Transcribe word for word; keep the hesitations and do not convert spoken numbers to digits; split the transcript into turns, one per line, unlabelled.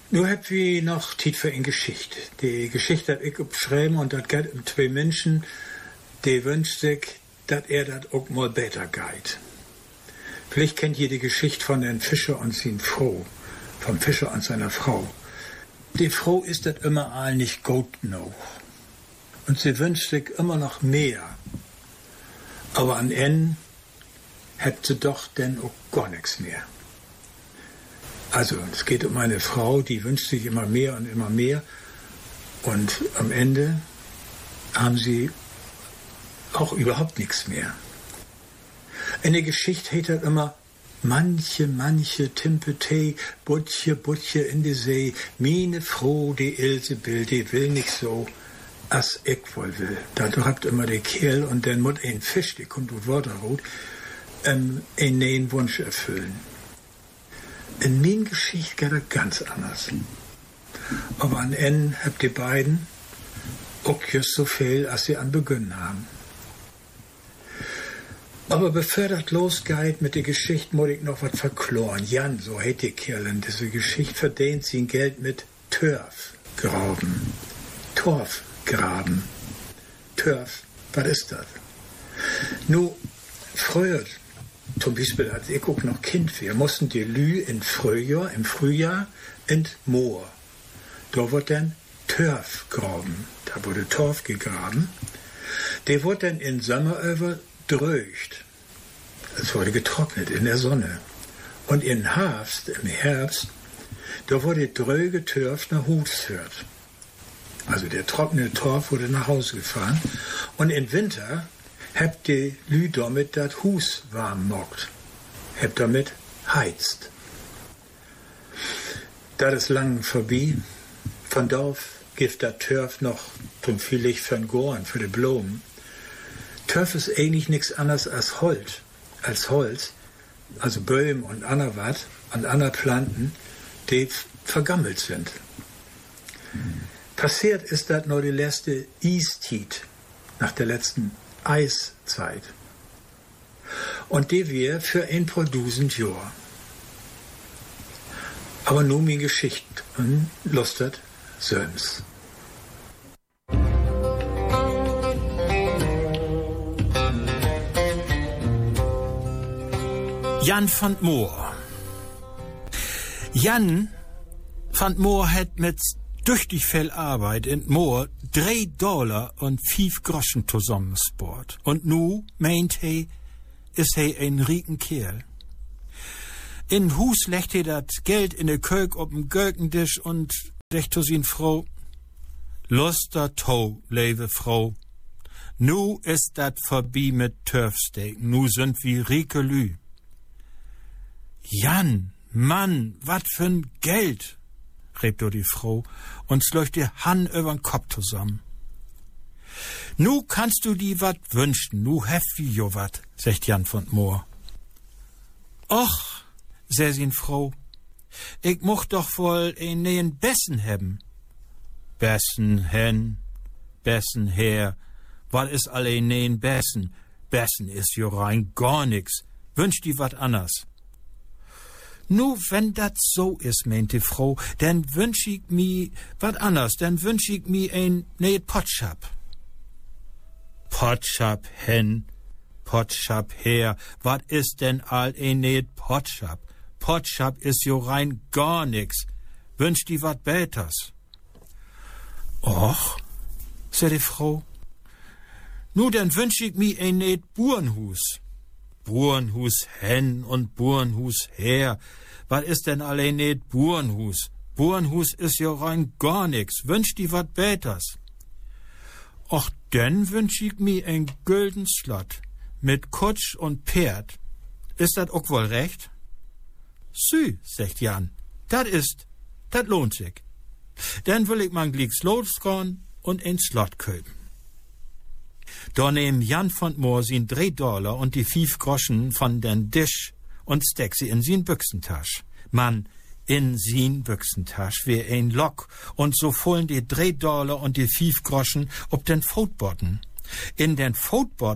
Nu heb wie noch Tiet für eine Geschichte. Die Geschichte hab ich abgeschrieben und das geht um zwei Menschen, die wünscht sich, dass er das auch mal besser geht. Vielleicht kennt ihr die Geschichte von den Fischer und seiner Frau, vom Fischer und seiner Frau. Die Frau ist das immer all nicht gut genug. Und sie wünscht sich immer noch mehr. Aber am Ende hat sie doch denn auch gar nichts mehr. Also, es geht um eine Frau, die wünscht sich immer mehr und immer mehr. Und am Ende haben sie auch überhaupt nichts mehr. In der Geschichte heißt das immer, manche, manche Timpetei, Butche, Butche in die See, mine Frau, die Ilsebill, die will nicht so, as ich wohl will. Da habt immer der Kerl und dann muss ein Fisch, der kommt durch Waterrot, ähm, einen Wunsch erfüllen. In min Geschichte geht das ganz anders. Aber an Ende habt die beiden auch just so viel, als sie an Beginn haben. Aber bevor das losgeht mit der Geschichte, muss ich noch was verkloren. Jan, so heißt die Kerl in dieser Geschichte, verdient sein Geld mit Turf graben. Torf graben. Turf, was ist das? Nu, früher, zum Beispiel, als ich auch noch Kind war, mussten die Lü in Frühjahr, im Frühjahr in Moor. Da wird dann Turf graben. Da wurde Torf gegraben. Der wird dann in Sommer über dröcht. Es wurde getrocknet in der Sonne. Und im Herbst, im Herbst, da wurde dröge Turf nach Hus führt. Also der trockene Torf wurde nach Hause gefahren. Und im Winter habt die Lü damit das Hus warm mockt. Habt damit heizt. Das ist lang vorbei. Von Dorf gibt das Turf noch zum vielleicht für den Gorn, für die Blumen. Turf ist eigentlich nichts anderes als Holz, als Holz, also Böhm und Anerwat und andere Planten, die vergammelt sind. Mhm. Passiert ist das nur die letzte Eiszeit, nach der letzten Eiszeit. Und die wir für ein paar Dusend Jahr. Aber nun meine Geschichte und lustet Söms.
Jan van Moor. Jan van Moor hat mit tüchtig viel Arbeit in Moor drei Dollar und fünf Groschen zusammensport. Und nu meint he, ist he ein rieken Kerl. In Hus legt he dat Geld in de Kök op dem Gürkendisch und legt zu sin Frau, Luster to, leve Frau. Nu ist dat vorbei mit Turfsteken, nu sind wir rieke Lü. Jan, Mann, wat für'n Geld, rebt do die Frau und sleucht die Hand übern Kopf zusammen. Nu kannst du die wat wünschen, nu hef wie jo wat, sagt Jan van Moor. Och, seh sin Frau, ich mocht doch wohl ein neuen Bessen hebben. Bessen hen, Bessen her, wat is allein neuen Bessen? Bessen is jo rein gar nix, wünsch die wat anders. Nu, wenn dat so is, meint die Frau, dann wünsch ich mi wat anders, dann wünsch ich mi ein neet Potschap. Potschap hen, Potschap her, wat is denn all ein neet Potschap? Potschap is jo rein gar nix, wünsch die wat Beters. Och, seh die Frau, nu, dann wünsch ich mi ein neet Burenhus. Burenhus hen und Burenhus her. Was ist denn allein nicht Burenhus? Burenhus ist ja rein gar nix. Wünsch die wat Beters. Och, denn wünsch ich mi ein gülden Slot mit Kutsch und Pferd. Ist dat auch wohl recht? Sü, sagt Jan, dat ist, dat lohnt sich. Dann will ich man glicks losgehen und ein Slot köpen. Da nehmen Jan van Moor sin drei Dollar und die fünf Groschen von den Tisch und steck sie in sin Büchsentasch. Mann, in sin Büchsentasch wie ein Lock und so fullen die drei Dollar und die fünf Groschen ob den Footbotten. In den Footbotten